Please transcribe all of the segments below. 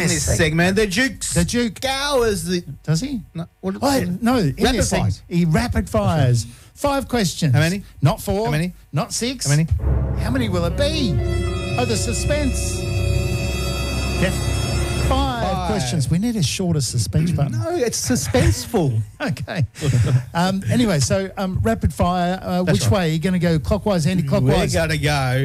this segment, the Duke scours the... Does he? No, no. In Rapid this segment, fires. he rapid fires. 5 questions. How many? Not 4. How many? Not 6. How many? How many will it be? Oh, the suspense. Definitely. 5 questions. We need a shorter suspense button. No, it's suspenseful. Okay. Anyway, so rapid fire. Which way? Are you going to go clockwise, anti-clockwise? We're going to go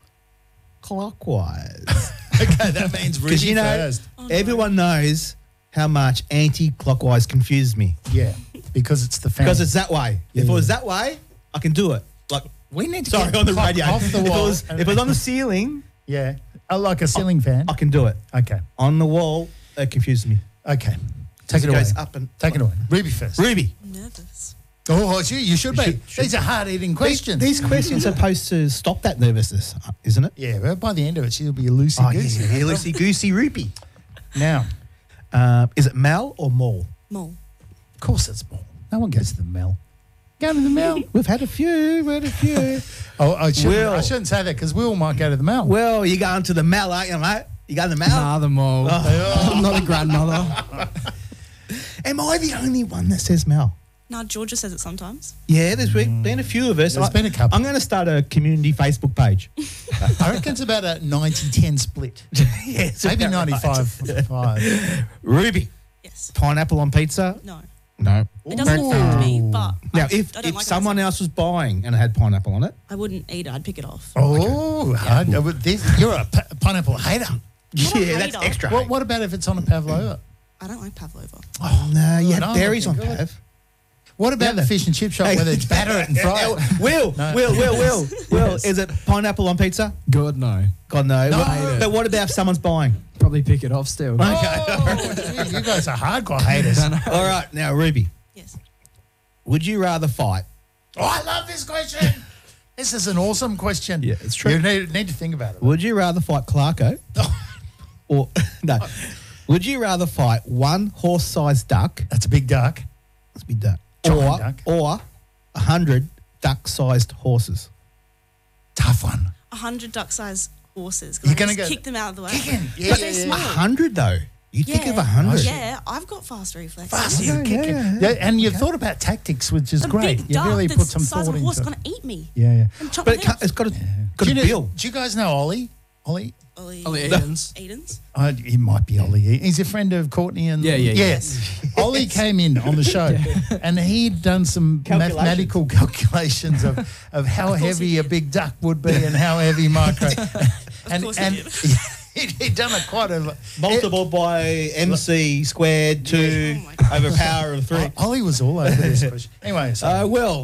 clockwise. Okay, that means Ruby Because, you know, first. everyone knows how much anti-clockwise confuses me. Yeah, because it's the fan. Because it's that way. If it was that way, I can do it. Like, we need to sorry, get on the clock radio. off the wall. If it was on the ceiling, Yeah, like a ceiling fan. I can do it. Okay, On the wall, it confuses me. okay. Take it away. goes up and Take it away. Ruby first. Ruby. I'm nervous. Oh, you should be. should. These are hard-eating questions. These questions are supposed to stop that nervousness, isn't it? Yeah, well, by the end of it, she'll be loosey-goosey. yeah, loosey-goosey Ruby. Now, Is it Mal or Mall? Mole. of course it's Mall. No one goes to the Mall. Go to the Mall. We've had a few. Oh, I Will. shouldn't say that because Will might go to the Mall. Well, you're going to the Mal, aren't you, mate? You going to the Mal? Nah, the mole. I'm not a grandmother. Am I the only one that says Mal? No, Georgia says it sometimes. Yeah, there's been a few of us. There's been a couple. I'm going to start a community Facebook page. I reckon it's about a 90-10 split. Yeah, it's Maybe about right. 95-5. Ruby, Yes. pineapple on pizza? No. No. It doesn't affect me, but Now, I if don't like it someone myself. else was buying and it had pineapple on it, I wouldn't eat it. I'd pick it off. Oh, hard. You're a pineapple hater. Not a yeah, that's hater. extra. What about if it's on a pavlova? I don't like pavlova. Oh, no, you no, had berries on looking good. Pav. What about the fish and chip shop where they batter it and fry it? Will, No. Will, is it pineapple on pizza? Good, no. God, no. No. But what about if someone's buying? Probably pick it off still. Oh, gee, you guys are hardcore haters. All right, now, Ruby, Yes. would you rather fight? Oh, I love this question. This is an awesome question. Yeah, it's true. You need to think about it. Would you rather fight Clarko? Or, no. Would you rather fight one horse-sized duck? That's a big duck. Let's be duck. Giant duck. Or 100 duck-sized horses? Tough one. 100 duck-sized horses. You're You're gonna going to go kick them out of the way. kicking. Yeah, But yeah, they're yeah. small. 100, though? You think of 100? Yeah, I've got fast reflexes. Fast, you're kicking. Yeah, and you've thought about tactics, which is A great. big You duck really that's put some the size thought of a horse into is it. going to eat me Yeah, yeah. and chop But me it's got a Do you, bill. do you guys know Ollie? Ollie? Ollie Edens. Edens. He might be Ollie. He's a friend of Courtney and Yeah. Yes. Ollie came in on the show and he'd done some mathematical calculations of how heavy a big duck would be and how heavy micro. and course he did. he'd done a quite a Multiple by MC squared 2 Oh my God. over power of 3. Ollie was all over this question. Anyway, so Well,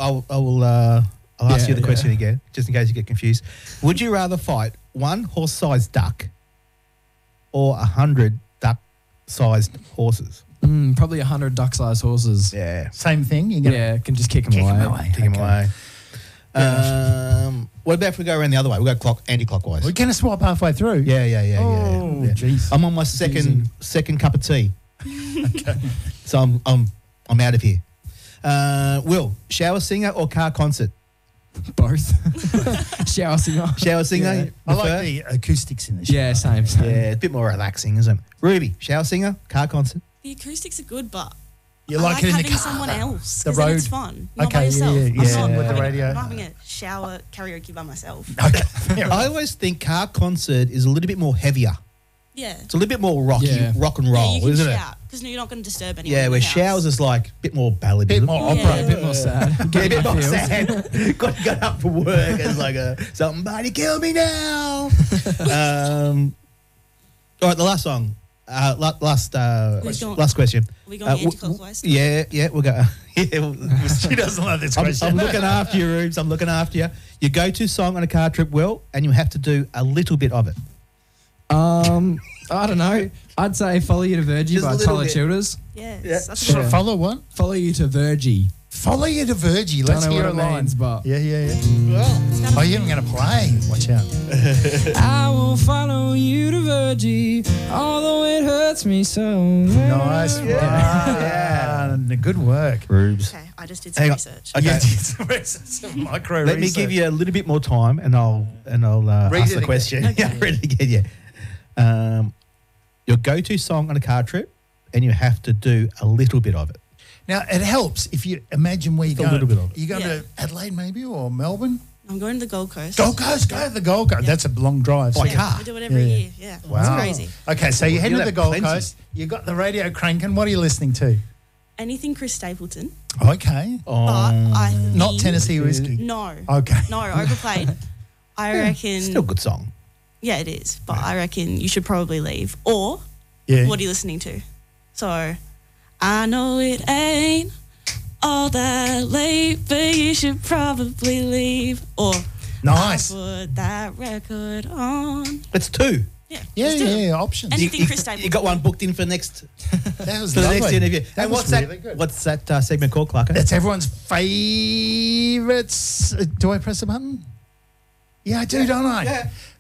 I'll ask you the question again, just in case you get confused. Would you rather fight one horse-sized duck or 100 duck-sized horses? Probably 100 duck-sized horses. Yeah. same thing. You're gonna Yeah, can just kick them kick away. him away. Kick him Okay. away. What about if we go around the other way? We go anti-clockwise. We're going to swap halfway through. Yeah. Oh, jeez. I'm on my second cup of tea. Okay. So I'm out of here. Will, shower singer or car concert? Both. Shower singer. Shower singer. Yeah. you I like prefer? the acoustics in the show. Yeah, same. Yeah, it's a bit more relaxing, isn't it? Ruby, shower singer, car concert. The acoustics are good, but You I like it in the having car. someone else. The 'cause then it's road. fun. Not Okay, by yeah, yourself. yeah, I'm yeah. not With the having- radio. I'm not having a shower karaoke by myself. Okay. I always think car concert is a little bit more heavier. Yeah. It's a little bit more rocky, Yeah. rock and Yeah, roll, you can isn't it? shout because you're not going to disturb anyone. Yeah, in where the house. showers is like a bit more ballad. Bit more Yeah. opera. A bit more sad. Yeah, a bit more feels. sad. got up for work. It's like somebody kill me now. All right, the last song. Last question. Are we going anti-clockwise? Yeah, we'll go. She doesn't love this question. I'm looking after you, Rubes. I'm looking after you. Your go-to song on a car trip, Will, and you have to do a little bit of it. I don't know. I'd say Follow You to Virgie Just a by little Tyler bit. Childers. Yes. Yeah. That's Yeah. good. Follow what? Follow You to Virgie. Follow you to Virgie. Don't Let's know hear what a it line. means, but Yeah. It's kind Oh, of you're even going to play. Watch out. I will follow you to Virgie, although it hurts me so. Nice one. Yeah. Good work. Rubes. Okay, I just did some Hang on. research. Okay. Yeah, some micro Let me give you a little bit more time, and I'll Read ask it the again. question. Okay. Yeah, read it again. Yeah. your go-to song on a car trip, and you have to do a little bit of it. Now, it helps if you imagine where you're Just a going. little bit of it. You're going to Adelaide maybe or Melbourne? I'm going to the Gold Coast. Gold Coast, go to the Gold Coast. That's a long drive. By so- car. We do it every Yeah. year. Yeah. Wow. It's crazy. Okay, so you're heading You'll to the have Gold plenty. Coast. You got the radio cranking. What are you listening to? Anything Chris Stapleton. Okay. But I Not think- Tennessee Whiskey. No. Okay. No, overplayed. I reckon. Still a good song. Yeah, it is. But I reckon you should probably leave. Or Yeah. what are you listening to? So, I know it ain't all that late, but you should probably leave. Or Nice. I put that record on. It's two. Yeah. Yeah, let's do it. yeah, options. Anything Chris Stapleton. You got one booked in for next That was for the next lovely. interview. That And was what's really that? good. What's that segment called, Clarko? That's everyone's favourites. Do I press the button? Yeah, I do, don't I? Yeah.